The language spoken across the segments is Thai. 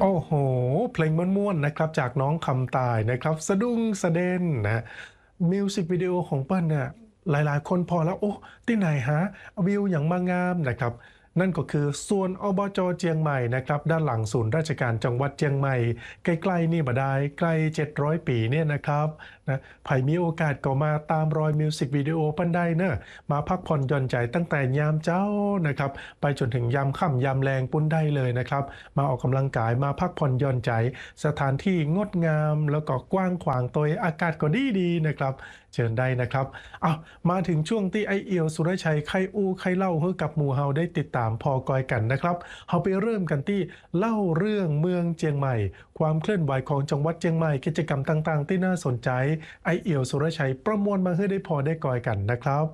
โอ้โหเพลงม่วนๆนะครับจากน้องคำตายนะครับสะดุ้งสะเด็นนะมิวสิกวิดีโอของเปิ้ลเนี่ยหลายๆคนพอแล้วโอ้ที่ไหนฮะวิวอย่างมางามนะครับนั่นก็คือส่วนอบจเจียงใหม่นะครับด้านหลังศูนย์ราชการจังหวัดเจียงใหม่ใกล้ๆนี่บ่ได้ใกล้700ปีเนี่ยนะครับนะใครมีโอกาสก็มาตามรอยมิวสิกวิดีโอเปิ้ลได้เนอะมาพักผ่อนหย่อนใจตั้งแต่ยามเจ้านะครับไปจนถึงยามค่ำยามแรงปุ้นได้เลยนะครับมาออกกำลังกายมาพักผ่อนหย่อนใจสถานที่งดงามแล้วก็กว้างขวางตัวอากาศก็ดีๆนะครับเชิญได้นะครับเอามาถึงช่วงที่ไอเอียวสุรชัยไข่อู้ไข่เล่าให้กับหมู่เฮาได้ติดตามพอกอยกันนะครับเฮาไปเริ่มกันที่เล่าเรื่องเมืองเจียงใหม่ความเคลื่อนไหวของจังหวัดเจียงใหม่กิจกรรมต่างๆที่น่าสนใจไอเอียวสุรชัยประมวลมาให้ได้พอได้กอยกันนะครับ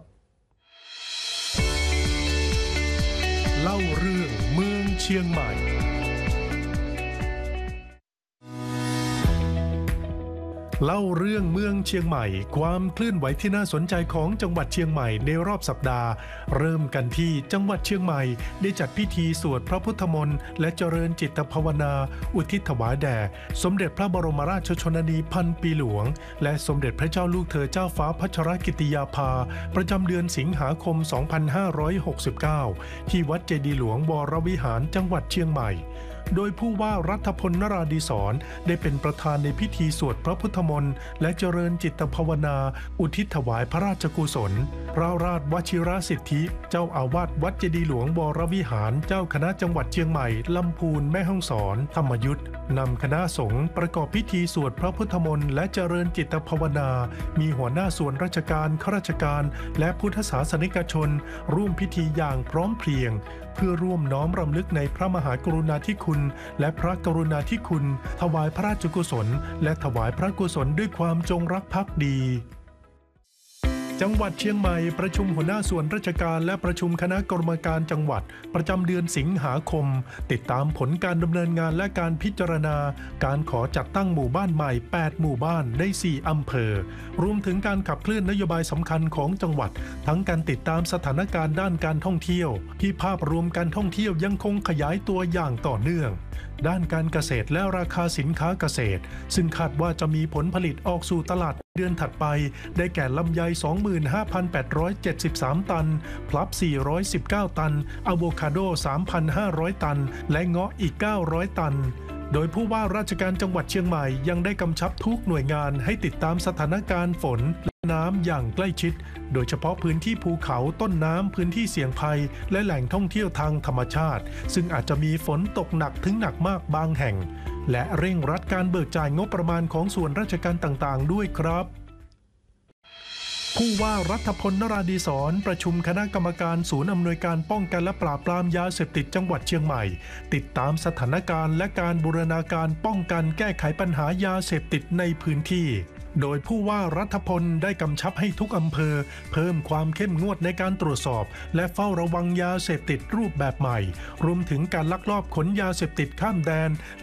เล่าเรื่องเมืองเชียงใหม่เล่าเรื่องเมืองเชียงใหม่ความเคลื่อนไหวที่น่าสนใจของจังหวัดเชียงใหม่ในรอบสัปดาห์เริ่มกันที่จังหวัดเชียงใหม่ได้จัดพิธีสวดพระพุทธมนต์และเจริญจิตภาวนาอุทิศถวายแด่สมเด็จพระบรมราชชนนีพันปีหลวงและสมเด็จพระเจ้าลูกเธอเจ้าฟ้าพัชรกิติยาภาประจำเดือนสิงหาคม 2569 ที่วัดเจดีย์หลวงวรวิหารจังหวัดเชียงใหม่โดยผู้ว่ารัฐพลนราธิศรได้เป็นประธานในพิธีสวดพระพุทธมนต์และเจริญจิตภาวนาอุทิศถวายพระราชกุศลพระราชวชิรสิทธิเจ้าอาวาสวัดเจดีย์หลวงวรวิหารเจ้าคณะจังหวัดเชียงใหม่ลำพูนแม่ฮ่องสอนธรรมยุทธนำคณะสงฆ์ประกอบพิธีสวดพระพุทธมนต์และเจริญจิตภาวนามีหัวหน้าส่วนราชการข้าราชการและพุทธศาสนิกชนร่วมพิธีอย่างพร้อมเพรียงเพื่อร่วมน้อมรำลึกในพระมหากรุณาธิคุณและพระกรุณาธิคุณถวายพระราชกุศลและถวายพระกุศลด้วยความจงรักภักดีจังหวัดเชียงใหม่ประชุมหัวหน้าส่วนราชการและประชุมคณะกรรมการจังหวัดประจำเดือนสิงหาคมติดตามผลการดำเนินงานและการพิจารณาการขอจัดตั้งหมู่บ้านใหม่8หมู่บ้านใน4อำเภอรวมถึงการขับเคลื่อนนโยบายสำคัญของจังหวัดทั้งการติดตามสถานการณ์ด้านการท่องเที่ยวที่ภาพรวมการท่องเที่ยวยังคงขยายตัวอย่างต่อเนื่องด้านการเกษตรและราคาสินค้าเกษตรซึ่งคาดว่าจะมีผลผลิตออกสู่ตลาดเดือนถัดไปได้แก่ลำไย 25,873 ตันพลับ 419 ตันอะโวคาโด 3,500 ตันและเงาะอีก 900 ตันโดยผู้ว่าราชการจังหวัดเชียงใหม่ยังได้กำชับทุกหน่วยงานให้ติดตามสถานการณ์ฝนและน้ำอย่างใกล้ชิดโดยเฉพาะพื้นที่ภูเขาต้นน้ำพื้นที่เสี่ยงภัยและแหล่งท่องเที่ยวทางธรรมชาติซึ่งอาจจะมีฝนตกหนักถึงหนักมากบางแห่งและเร่งรัดการเบิกจ่ายงบประมาณของส่วนราชการต่างๆด้วยครับผู้ว่ารัฐพลนราธิศรประชุมคณะกรรมการศูนย์อำนวยการป้องกันและปราบปรามยาเสพติดจังหวัดเชียงใหม่ติดตามสถานการณ์และการบูรณาการป้องกันแก้ไขปัญหายาเสพติดในพื้นที่โดยผู้ว่ารัฐพลได้กำชับให้ทุกอำเภอเพิ่มความเข้มงวดในการตรวจสอบและเฝ้าระวังยาเสพติดรูปแบบใหม่รวมถึงการลักลอบขนยาเสพติดข้ามแดน